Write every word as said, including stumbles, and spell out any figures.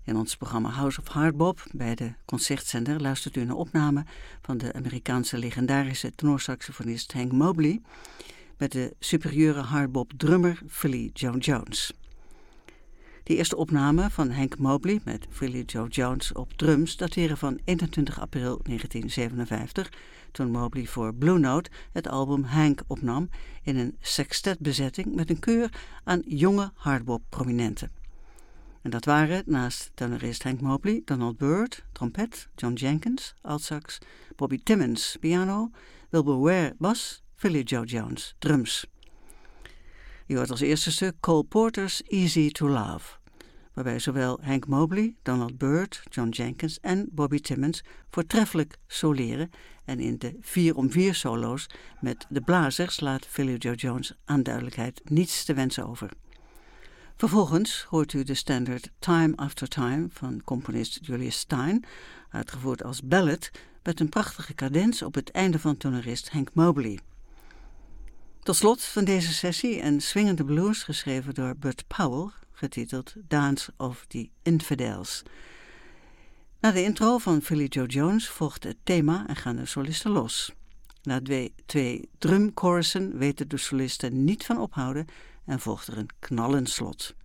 In ons programma House of Hardbop bij de Concertzender luistert u naar opname van de Amerikaanse legendarische tenorsaxofonist Hank Mobley met de superieure hardbop drummer Philly Joe Jones. De eerste opname van Hank Mobley met Philly Joe Jones op drums dateren van eenentwintig april negentien zevenenvijftig, toen Mobley voor Blue Note het album Hank opnam in een sextetbezetting met een keur aan jonge hardbop-prominenten. En dat waren naast tenorist Hank Mobley, Donald Byrd, trompet, John Jenkins, altsax, Bobby Timmons, piano, Wilbur Ware, bas, Philly Joe Jones, drums. Je hoort als eerste stuk Cole Porter's Easy to Love, waarbij zowel Hank Mobley, Donald Byrd, John Jenkins en Bobby Timmons voortreffelijk soleren en in de vier om vier solo's met de blazers laat Philly Joe Jones aan duidelijkheid niets te wensen over. Vervolgens hoort u de standaard Time After Time van componist Julius Stein, uitgevoerd als ballad met een prachtige cadens op het einde van tenorist Hank Mobley. Tot slot van deze sessie een swingende blues geschreven door Bud Powell, getiteld Dance of the Infidels. Na de intro van Philly Joe Jones volgt het thema en gaan de solisten los. Na twee, twee drumchorussen weten de solisten niet van ophouden en volgt er een knallend slot.